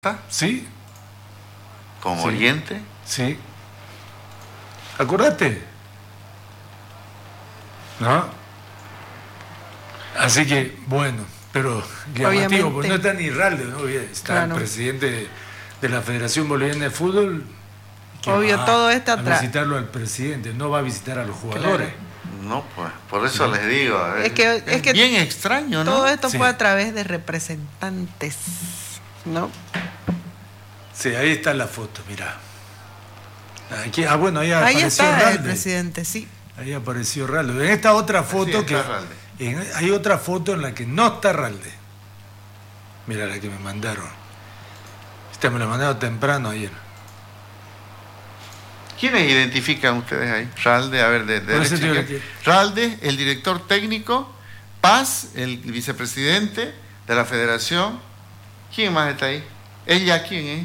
Sí, con sí. Oriente. Sí. Acordate. ¿No? Así que, bueno, pero llamativo, porque no está ni Ralde, ¿no? Está Claro. el presidente de la Federación Boliviana de Fútbol. Que Obvio, va todo está a atrás. visitarlo al presidente, no va a visitar a los jugadores. No, pues, por eso les digo. Es que bien extraño, ¿no? todo esto Sí. fue a través de representantes, ¿no? Sí, ahí está la foto, mirá. Aquí, bueno, ahí Ahí apareció está el Ralde. presidente, sí. Ahí apareció Ralde. En esta otra foto Sí, que está Ralde. hay otra foto en la que no está Ralde. Mira la que me mandaron. Esta me la mandaron temprano ayer. ¿Quiénes identifican ustedes ahí? Ralde, a ver, de Por eso derecha digo a izquierda. Ralde, el director técnico, Paz, el vicepresidente de la federación. ¿Quién más está ahí? ¿Ella quién es?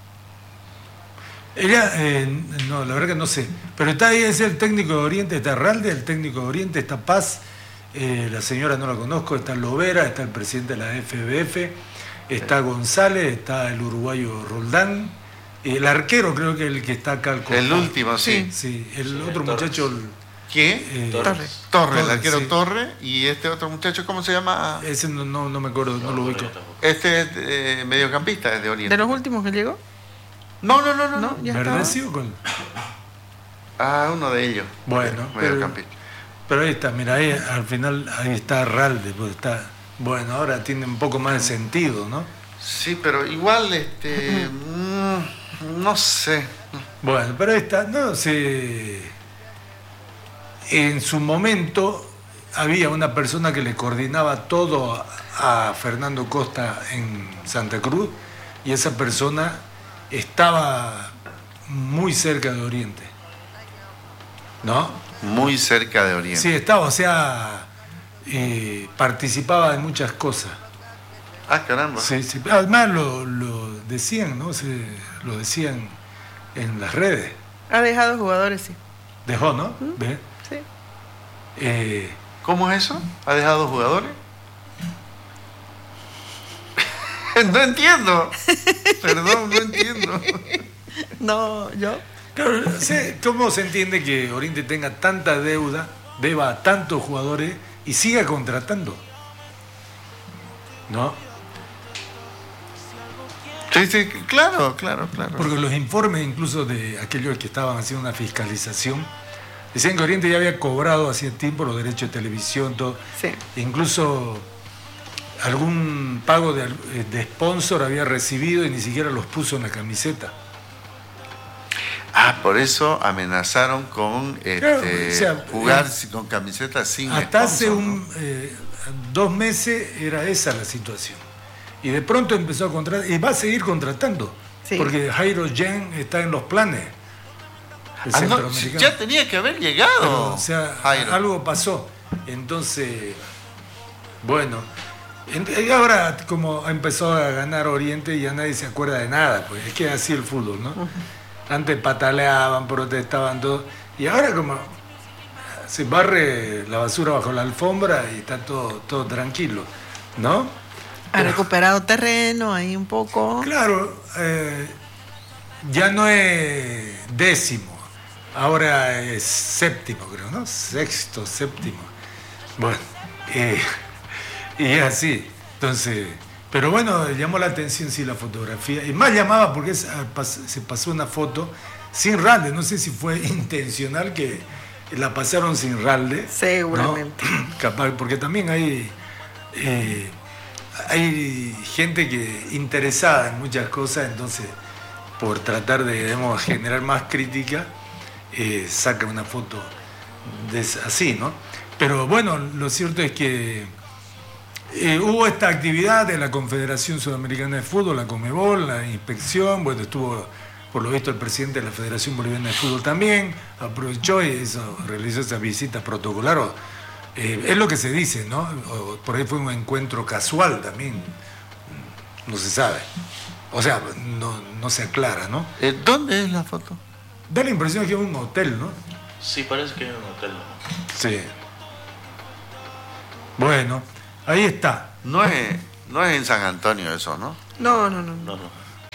Ella, no, la verdad que no sé. Pero está ahí, es el técnico de Oriente, está Ralde, el técnico de Oriente, está Paz, la señora no la conozco, está Lovera, está el presidente de la FBF, está González, está el uruguayo Roldán, el arquero creo que es el que está acá al costado. El último, sí. Sí, el Sí, otro Torres. muchacho... ¿Quién? Torres. Torres, el arquero sí. Torres. Y este otro muchacho, ¿cómo se llama? Ese no me acuerdo, no lo ubico. Este es mediocampista, es de Oriente. ¿De los últimos que llegó? No. No, ya estaba. ¿Verdecio con...? Ah, uno de ellos. Bueno, Mediocampista. pero ahí está, mira, ahí al final ahí está Ralde, pues está... Bueno, ahora tiene un poco más de sentido, ¿no? Sí, pero igual, no sé. Bueno, pero esta, no sé. En su momento había una persona que le coordinaba todo a Fernando Costa en Santa Cruz y esa persona estaba muy cerca de Oriente. ¿No? Muy cerca de Oriente. Sí, estaba, o sea, participaba de muchas cosas. Ah, caramba. Sí, sí. Además lo decían, ¿no? Lo decían en las redes. Ha dejado jugadores, sí. Dejó, ¿no? ¿Ve? Sí. ¿Cómo es eso? ¿Ha dejado jugadores? No entiendo. Perdón, no entiendo. No, yo. Claro, ¿cómo se entiende que Oriente tenga tanta deuda, deba a tantos jugadores y siga contratando? ¿No? Sí, claro. Porque los informes incluso de aquellos que estaban haciendo una fiscalización decían que Oriente ya había cobrado hacía tiempo los derechos de televisión, todo. Sí. Incluso algún pago de sponsor había recibido y ni siquiera los puso en la camiseta. Ah, por eso amenazaron con Claro, o sea, jugar con camisetas sin Hasta hace sponsor, ¿no? 2 meses era esa la situación. Y de pronto empezó a contratar, y va a seguir contratando, Sí. porque Jairo Yen está en los planes. El Ah, no, centroamericano. ya tenía que haber llegado. Pero, o sea, Jairo. algo pasó. Entonces, bueno, y ahora como empezó a ganar Oriente ya nadie se acuerda de nada, pues es que es así el fútbol, ¿no? Antes pataleaban, protestaban, todo, y ahora como se barre la basura bajo la alfombra y está todo tranquilo, ¿no? Ha recuperado terreno ahí un poco. Claro, ya no es 10º, ahora es 7º, creo, ¿no? 6º, 7º. Bueno, y es así. Entonces, pero bueno, llamó la atención sí la fotografía. Y más llamaba porque se pasó una foto sin Ralde. No sé si fue intencional que la pasaron sin Ralde. Seguramente. ¿No? Capaz, porque también hay gente que interesada en muchas cosas, entonces por tratar de, digamos, generar más crítica, saca una foto así, ¿no? Pero bueno, lo cierto es que hubo esta actividad de la Confederación Sudamericana de Fútbol, la Conmebol, la inspección, bueno, estuvo por lo visto el presidente de la Federación Boliviana de Fútbol también, aprovechó y realizó esa visita protocolar. Es lo que se dice, ¿no? O por ahí fue un encuentro casual también, no se sabe. O sea, no se aclara, ¿no? ¿Dónde es la foto? Da la impresión que es un hotel, ¿no? Sí, parece que es un hotel. Sí. Bueno, ahí está. No es en San Antonio eso, ¿no? No. No.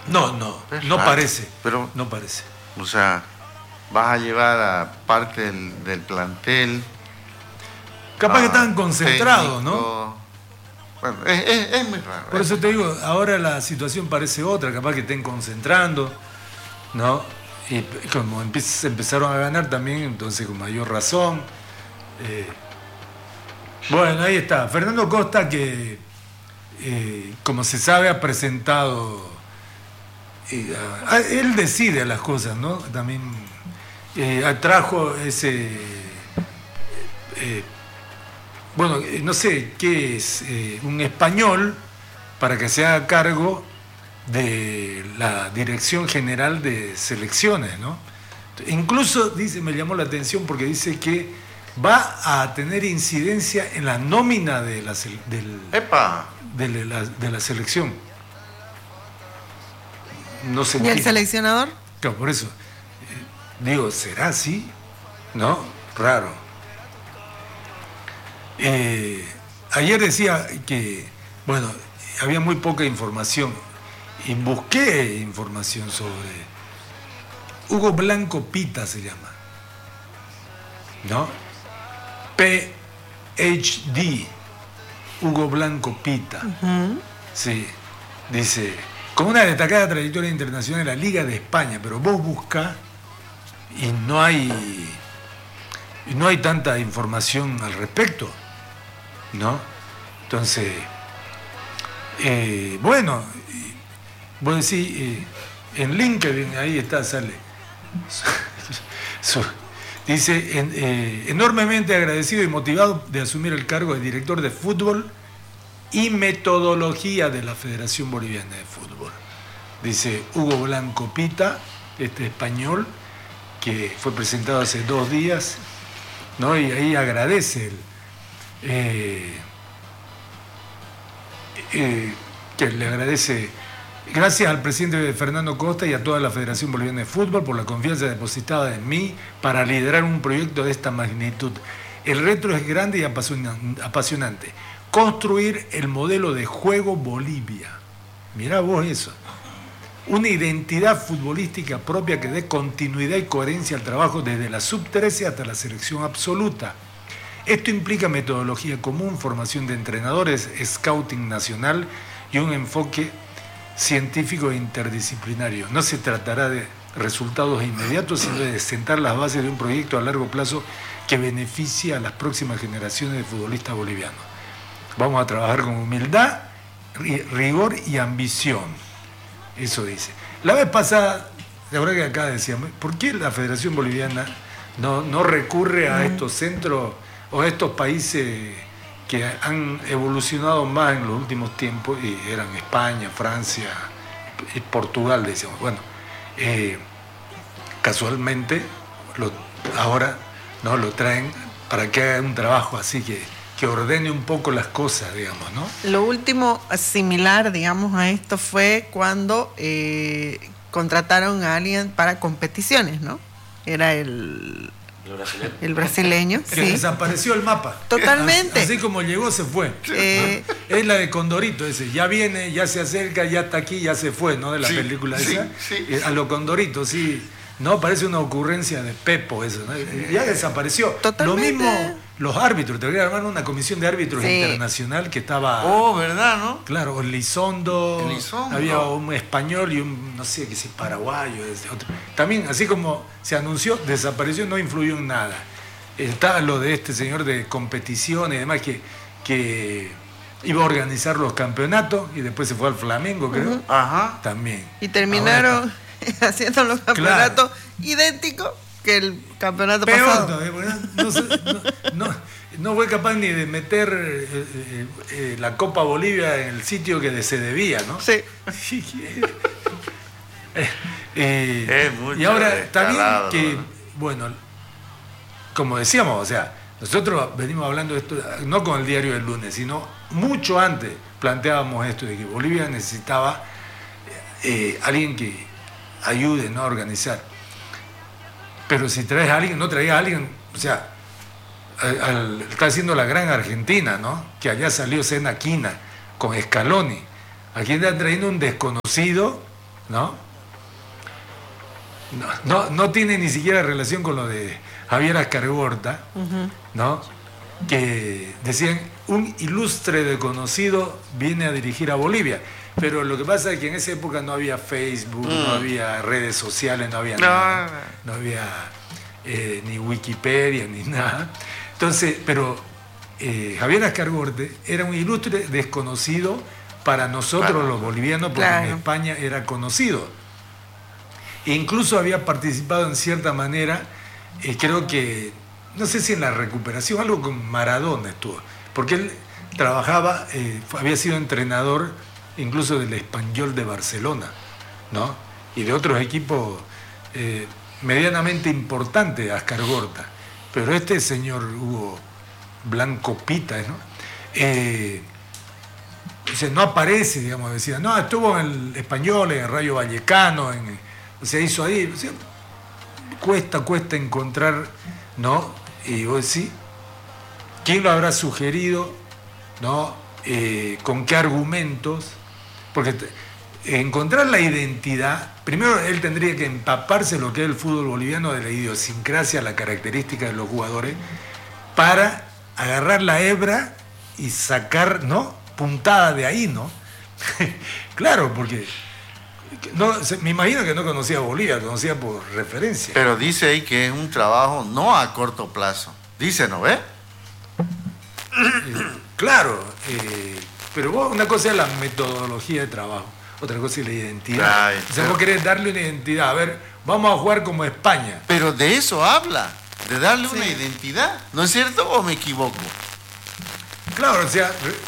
No Es raro, parece. pero- no parece. O sea, vas a llevar a parte del plantel. Capaz que estaban concentrados, técnico. ¿no? Bueno, es muy raro. Por eso te digo, ahora la situación parece otra, capaz que estén concentrando, ¿no? Y como empezaron a ganar también, entonces con mayor razón. Bueno, ahí está. Fernando Costa, que como se sabe ha presentado, él decide las cosas, ¿no? También trajo ese, bueno, no sé qué es, un español para que se haga cargo de la Dirección General de Selecciones, ¿no? Incluso dice, me llamó la atención porque dice que va a tener incidencia en la nómina de la ¡Epa! de la selección. No sé. ¿Y el seleccionador? Claro, por eso. Digo, ¿será así? ¿No? Raro. Ayer decía que, bueno, había muy poca información y busqué información sobre Hugo Blanco Pita, se llama, ¿no? PhD, Hugo Blanco Pita. Sí, dice, con una destacada trayectoria internacional en la Liga de España, pero vos buscás y no hay tanta información al respecto, ¿no? Entonces, bueno, vos decís, en LinkedIn, ahí está, sale. Dice, enormemente agradecido y motivado de asumir el cargo de director de fútbol y metodología de la Federación Boliviana de Fútbol. Dice Hugo Blanco Pita, este español, que fue presentado hace 2 días, ¿no? Y ahí agradece que le agradece, gracias al presidente Fernando Costa y a toda la Federación Boliviana de Fútbol por la confianza depositada en mí para liderar un proyecto de esta magnitud. El reto es grande y apasionante. Construir el modelo de juego Bolivia. Mirá vos eso. Una identidad futbolística propia que dé continuidad y coherencia al trabajo desde la sub-13 hasta la selección absoluta. Esto implica metodología común, formación de entrenadores, scouting nacional y un enfoque científico e interdisciplinario. No se tratará de resultados inmediatos, sino de sentar las bases de un proyecto a largo plazo que beneficie a las próximas generaciones de futbolistas bolivianos. Vamos a trabajar con humildad, rigor y ambición. Eso dice. La vez pasada, la verdad que acá decíamos, ¿por qué la Federación Boliviana no recurre a estos centros o a estos países que han evolucionado más en los últimos tiempos, y eran España, Francia y Portugal, decíamos? Bueno, casualmente ahora no lo traen para que haga un trabajo así que ordene un poco las cosas, digamos, ¿no? Lo último similar, digamos, a esto fue cuando contrataron a alguien para competiciones, ¿no? Era el brasileño, Que sí. desapareció el mapa. Totalmente. Así como llegó, se fue. Es la de Condorito ese. Ya viene, ya se acerca, ya está aquí, ya se fue, ¿no? De la película esa. Sí. A lo Condorito, sí. No, parece una ocurrencia de Pepo eso, ¿no? Ya desapareció. Totalmente. Lo mismo los árbitros. Te voy a armar una comisión de árbitros internacional que estaba... Oh, ¿verdad, no? Claro, Elizondo, Elizondo. había un español y un, no sé qué es, paraguayo, otro. También, así como se anunció, desapareció, no influyó en nada. Está lo de este señor de competición y demás que iba a organizar los campeonatos y después se fue al Flamengo, creo. Ajá. También. Y terminaron haciendo los campeonatos idénticos que el campeonato Peor pasado. todavía, porque no fue capaz ni de meter la Copa Bolivia en el sitio que se debía, ¿no? Sí. Y ahora también que, bueno, como decíamos, o sea, nosotros venimos hablando de esto, no con el diario del lunes, sino mucho antes planteábamos esto de que Bolivia necesitaba alguien que ayude, ¿no?, a organizar. Pero si traes a alguien, no traes a alguien, o sea, está haciendo la gran Argentina, ¿no? Que allá salió Senaquina con Scaloni. Aquí están trayendo un desconocido, ¿no? No tiene ni siquiera relación con lo de Javier Ascargorta, ¿no? Que decían, un ilustre desconocido viene a dirigir a Bolivia. Pero lo que pasa es que en esa época no había Facebook, no había redes sociales, no había nada, no había ni Wikipedia ni nada. Entonces, pero Javier Ascargorta era un ilustre desconocido para nosotros los bolivianos, porque en España era conocido. E incluso había participado en cierta manera, creo que, no sé si en la recuperación, algo con Maradona estuvo, porque él trabajaba, había sido entrenador incluso del Español de Barcelona, ¿no? Y de otros equipos medianamente importantes, Ascargorta. Pero este señor Hugo Blanco Pita, ¿no? O sea, no aparece, digamos, decía, no, estuvo en el Español, en el Rayo Vallecano, se hizo ahí. O sea, cuesta encontrar, ¿no? Y vos decís, ¿quién lo habrá sugerido? ¿No? ¿Con qué argumentos? Porque encontrar la identidad, primero él tendría que empaparse lo que es el fútbol boliviano, de la idiosincrasia, la característica de los jugadores, para agarrar la hebra y sacar, ¿no?, puntada de ahí, ¿no? Claro, porque me imagino que no conocía a Bolivia, conocía por referencia. Pero dice ahí que es un trabajo no a corto plazo. Dice, ¿no ve? Claro, pero vos, una cosa es la metodología de trabajo, otra cosa es la identidad. O sea, vos querés darle una identidad. A ver, vamos a jugar como España. Pero de eso habla, de darle una identidad. ¿No es cierto o me equivoco? Claro, o sea,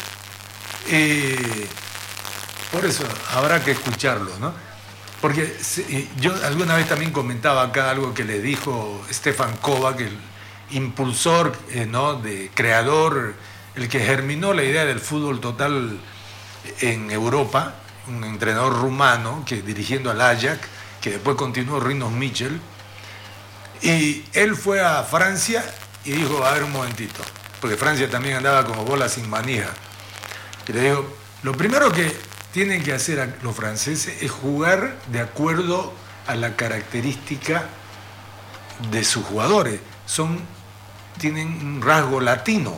por eso habrá que escucharlo, ¿no? Porque yo alguna vez también comentaba acá algo que le dijo Stefan Kovac, el impulsor, ¿no?, creador, el que germinó la idea del fútbol total en Europa, un entrenador rumano que dirigiendo al Ajax, que después continuó Rinos Michel, y él fue a Francia y dijo, a ver un momentito, porque Francia también andaba como bola sin manija, y le digo, lo primero que tienen que hacer los franceses es jugar de acuerdo a la característica de sus jugadores. Tienen un rasgo latino,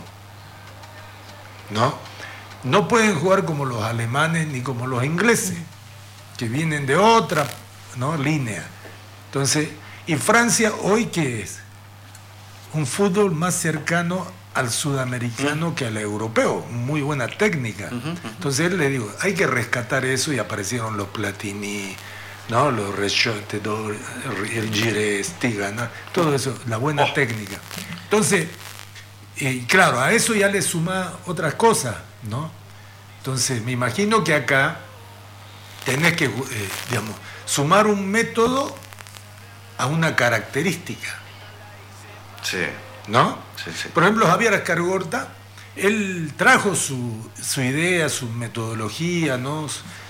¿no? No pueden jugar como los alemanes ni como los ingleses, que vienen de otra, ¿no?, línea. Entonces, ¿y Francia hoy qué es? Un fútbol más cercano al sudamericano que al europeo, muy buena técnica. Entonces él le digo, hay que rescatar eso, y aparecieron los Platini, ¿no?, los Rechote, el Gire Stiga, ¿no?, todo eso, la buena técnica. Entonces, claro, a eso ya le suma otras cosas, ¿no? Entonces, me imagino que acá tenés que, digamos, sumar un método a una característica. Sí. ¿No? Sí, sí. Por ejemplo, Javier Ascargorta, él trajo su idea, su metodología, ¿no?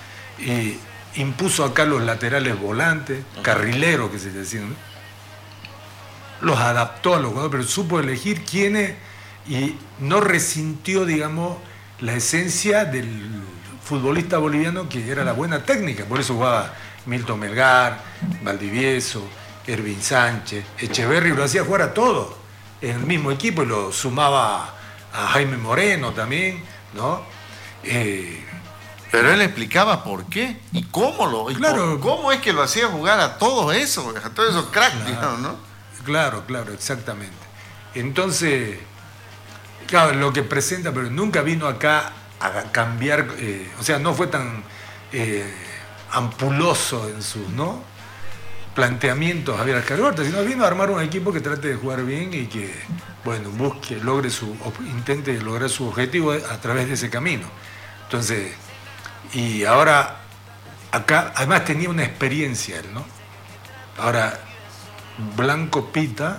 Impuso acá los laterales volantes, carrileros que se decían, ¿no? Los adaptó a los jugadores, pero supo elegir quiénes, y no resintió, digamos, la esencia del futbolista boliviano, que era la buena técnica. Por eso jugaba Milton Melgar, Valdivieso, Ervin Sánchez, Echeverri, lo hacía jugar a todos en el mismo equipo, y lo sumaba a Jaime Moreno también, ¿no? Pero él explicaba por qué y cómo claro, cómo es que lo hacía jugar a todos esos cracks, claro, digamos, ¿no? Claro, exactamente. Entonces, claro, lo que presenta, pero nunca vino acá a cambiar, o sea, no fue tan ampuloso en sus, ¿no?, planteamientos Javier Ascargorta, sino vino a armar un equipo que trate de jugar bien y que, bueno, intente lograr su objetivo a través de ese camino. Entonces, y ahora acá, además tenía una experiencia él, ¿no? Ahora, Blanco Pita,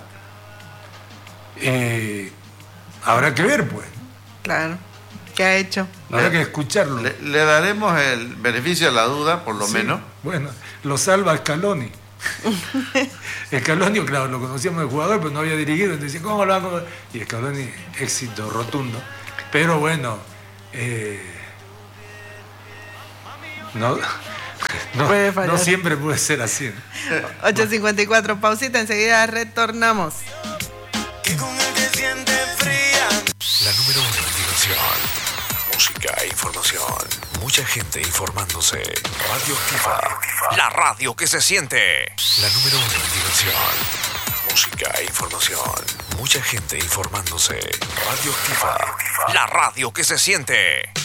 habrá que ver, pues. Claro. ¿Qué ha hecho? Habrá que escucharlo. Le daremos el beneficio de la duda, por lo menos. Bueno, lo salva Scaloni. Scaloni, claro, lo conocíamos de jugador, pero no había dirigido. Entonces decía, ¿cómo lo hago? Y Scaloni, éxito rotundo. Pero bueno, Puede fallar. No siempre puede ser así. 8:54, pausita, enseguida retornamos. La número 1 en diversión, música e información. Mucha gente informándose. Radioactiva. La radio que se siente. La número 1 en diversión, música e información. Mucha gente informándose. Radioactiva. La radio que se siente.